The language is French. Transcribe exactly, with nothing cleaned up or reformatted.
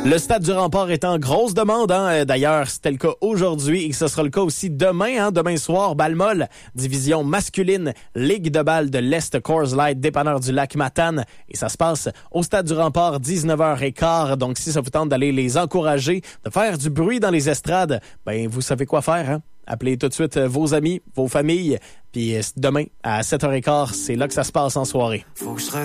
Le Stade du Rempart est en grosse demande. Hein? D'ailleurs, c'était le cas aujourd'hui et ce sera le cas aussi demain. Hein? Demain soir, balle molle, division masculine, Ligue de balle de l'Est Coors Light, dépanneur du lac Matane. Et ça se passe au Stade du Rempart, dix-neuf heures quinze. Donc, si ça vous tente d'aller les encourager, de faire du bruit dans les estrades, ben vous savez quoi faire. Hein? Appelez tout de suite vos amis, vos familles. Puis demain, à sept heures quinze, c'est là que ça se passe en soirée. Faut que je